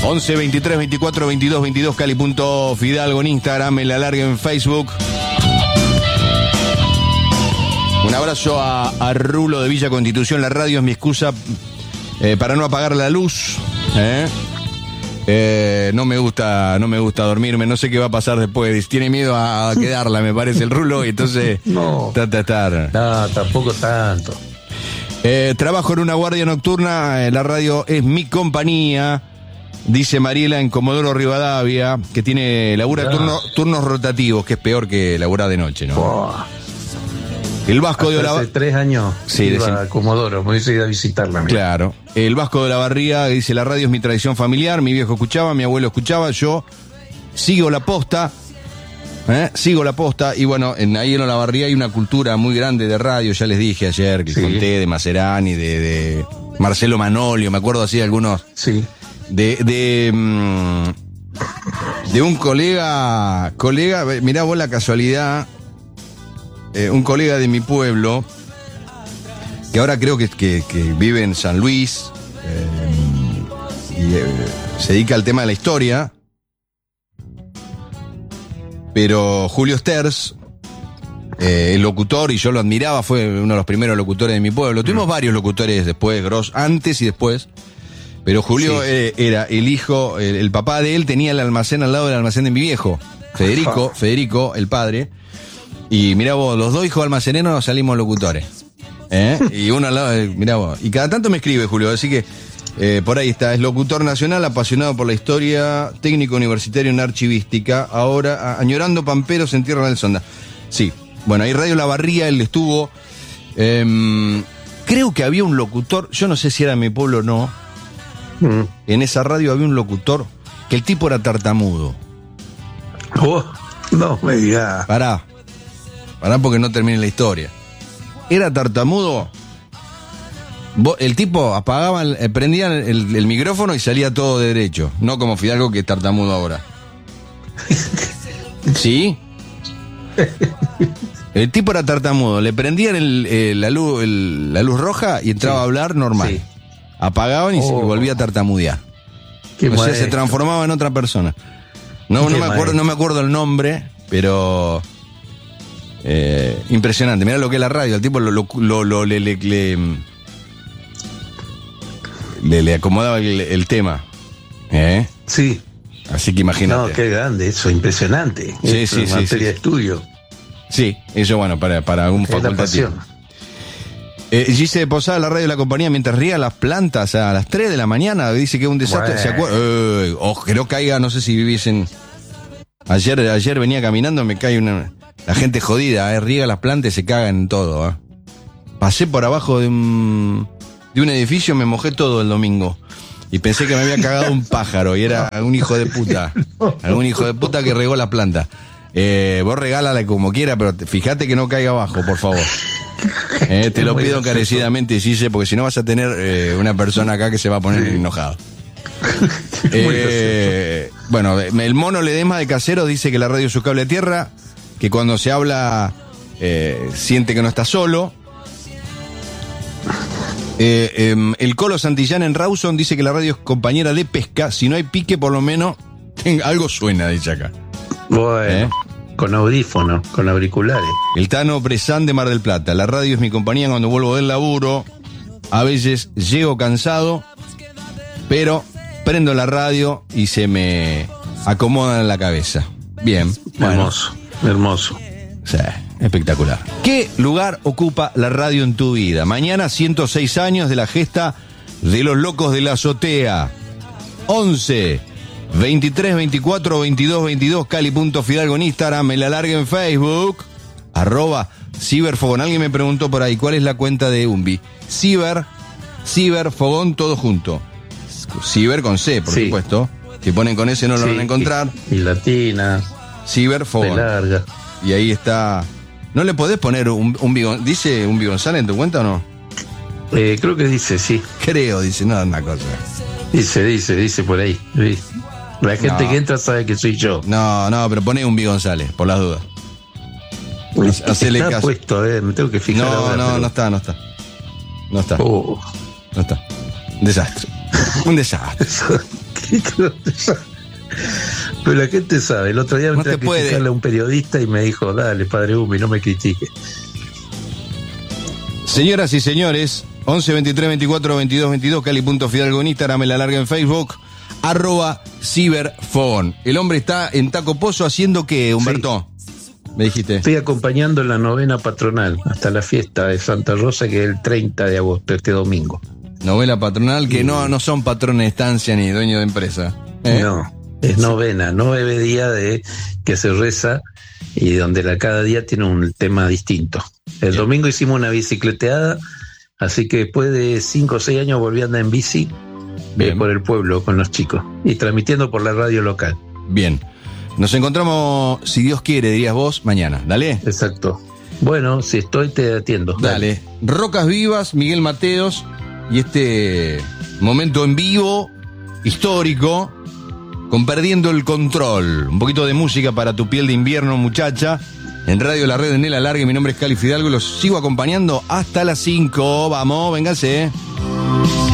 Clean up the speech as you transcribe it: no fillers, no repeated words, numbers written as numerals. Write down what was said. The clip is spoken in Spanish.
11 23 24 22 22 Cali.Fidalgo en Instagram, El Alargue en Facebook. Un abrazo a Rulo de Villa Constitución. La radio es mi excusa para no apagar la luz. No me gusta dormirme, no sé qué va a pasar después. Tiene miedo a quedarla, me parece, el Rulo, y entonces no, trata de estar. No, tampoco tanto. Trabajo en una guardia nocturna, la radio es mi compañía, dice Mariela en Comodoro Rivadavia, que labura turnos rotativos, que es peor que laburar de noche, ¿no? Oh. El Vasco de Olavarría. Hace 3 años sí, iba a Comodoro, me hubiese ido a visitarla. Mira. Claro. El Vasco de Olavarría dice: la radio es mi tradición familiar, mi viejo escuchaba, mi abuelo escuchaba, yo sigo la posta. Y bueno, ahí en Olavarría hay una cultura muy grande de radio, ya les dije ayer, que conté de Maserani, de Marcelo Manolio, me acuerdo así de algunos. Sí. De un colega, mirá vos la casualidad, un colega de mi pueblo, que ahora creo que vive en San Luis, y se dedica al tema de la historia. Pero Julio Sters, el locutor, y yo lo admiraba, fue uno de los primeros locutores de mi pueblo. Tuvimos varios locutores después, antes y después. Pero Julio era el hijo, el papá de él tenía el almacén al lado del almacén de mi viejo, Federico, el padre. Y mirá vos, los dos hijos almaceneros salimos locutores. Y uno al lado, mirá vos. Y cada tanto me escribe Julio, así que por ahí está, es locutor nacional, apasionado por la historia, técnico universitario en archivística, ahora añorando pamperos en Tierra del Sonda. Sí, bueno, ahí Radio La Barría, él estuvo. Creo que había un locutor, yo no sé si era en mi pueblo o no. En esa radio había un locutor que el tipo era tartamudo. Oh, no me digas. Pará porque no termine la historia. Era tartamudo. El tipo apagaba, prendía el micrófono y salía todo derecho. No como Fidalgo, que es tartamudo ahora. ¿Sí? El tipo era tartamudo. Le prendían la luz roja y entraba a hablar normal. Sí. Apagaban y se volvía a tartamudear. O sea, se transformaba en otra persona. No me acuerdo el nombre, pero impresionante. Mirá lo que es la radio. El tipo le acomodaba el tema. Sí. Así que imagínate. No, qué grande eso, impresionante. Sí, materia de estudio. Sí, eso bueno, para un facultativo. Gise de Posada, la radio de la compañía, mientras riega las plantas a las 3 de la mañana, dice que es un desastre. Que no caiga, no sé si vivís en... Ayer venía caminando, me cae la gente jodida, riega las plantas y se cagan en todo. Pasé por abajo de un edificio, me mojé todo el domingo. Y pensé que me había cagado un pájaro, y era un hijo de puta. Algún hijo de puta que regó la planta. Vos regálala como quiera, pero fíjate que no caiga abajo, por favor. Te lo pido encarecidamente, Gise, porque si no vas a tener una persona acá que se va a poner enojado. Bueno, el Mono Ledesma de Caseros dice que la radio es su cable a tierra, que cuando se habla siente que no está solo. El Colo Santillán en Rawson dice que la radio es compañera de pesca. Si no hay pique, por lo menos algo suena, dice acá. Bueno, con audífonos, con auriculares. El Tano Presán de Mar del Plata: la radio es mi compañía cuando vuelvo del laburo. A veces llego cansado, pero prendo la radio y se me acomoda en la cabeza. Bien, bueno. Hermoso. Sí, espectacular. ¿Qué lugar ocupa la radio en tu vida? Mañana 106 años de la gesta de los locos de la azotea. 11 23 24 22 22 Cali.Fidalgo en Instagram, El Alargue en Facebook, @Ciberfogón. Alguien me preguntó por ahí, ¿cuál es la cuenta de UMBI? Ciberfogón, todo junto. Ciber con C, por supuesto. Si ponen con S no lo van a encontrar. Y latina. Ciberfogón. Larga. Y ahí está. ¿No le podés poner dice un González en tu cuenta o no? Creo que dice, sí. Creo, dice, no, una cosa. Dice por ahí. La gente que entra sabe que soy yo. No, pero poné un González, por las dudas. Hacele está caso. Puesto, me tengo que fijar. No está. No está. Oh. No está. Un desastre. Pero la gente sabe. El otro día me No entré a te puede. criticarle a un periodista y me dijo, dale, padre Umi, no me critique. Señoras y señores, 11 23 24 22 22, Cali.Fidalgo en Instagram, me la larga en Facebook, @ciberfon. El hombre está en Taco Pozo haciendo ¿qué, Humberto? Me dijiste. Estoy acompañando en la novena patronal hasta la fiesta de Santa Rosa, que es el 30 de agosto, este domingo. Novela patronal, que no son patrones de estancia ni dueños de empresa. No, es novena, 9 días de que se reza y donde cada día tiene un tema distinto. El domingo hicimos una bicicleteada, así que después de 5 o 6 años volví a andar en bici por el pueblo con los chicos y transmitiendo por la radio local. Bien. Nos encontramos, si Dios quiere, dirías vos, mañana. Dale. Exacto. Bueno, si estoy, te atiendo. Dale. Rocas Vivas, Miguel Mateos, y este momento en vivo, histórico, con Perdiendo el Control. Un poquito de música para tu piel de invierno, muchacha. En Radio La Red en el Alargue, mi nombre es Cali Fidalgo y los sigo acompañando hasta las 5. Vamos, vénganse.